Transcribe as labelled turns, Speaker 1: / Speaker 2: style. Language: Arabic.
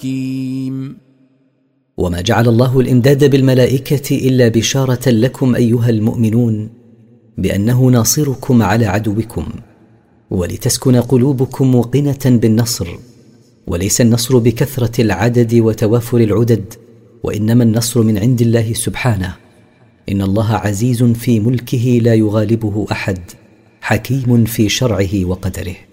Speaker 1: حكيم.
Speaker 2: وما جعل الله الإمداد بالملائكة إلا بشارة لكم أيها المؤمنون بأنه ناصركم على عدوكم، ولتسكن قلوبكم موقنة بالنصر. وليس النصر بكثرة العدد وتوافر العدد، وإنما النصر من عند الله سبحانه. إن الله عزيز في ملكه لا يغالبه أحد، حكيم في شرعه وقدره.